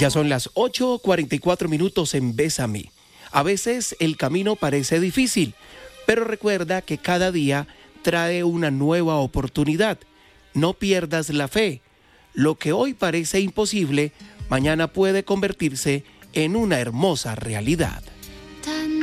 Ya son las 8:44 en Bésame. A veces el camino parece difícil, pero recuerda que cada día trae una nueva oportunidad. No pierdas la fe. Lo que hoy parece imposible, mañana puede convertirse en una hermosa realidad.